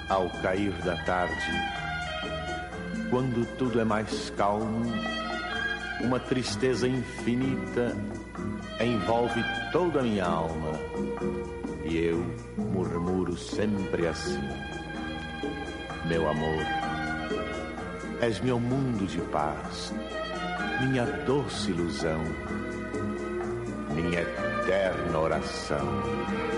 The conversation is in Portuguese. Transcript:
Ao cair da tarde, quando tudo é mais calmo, uma tristeza infinita envolve toda a minha alma, e eu murmuro sempre assim: meu amor, és meu mundo de paz, minha doce ilusão, minha eterna oração.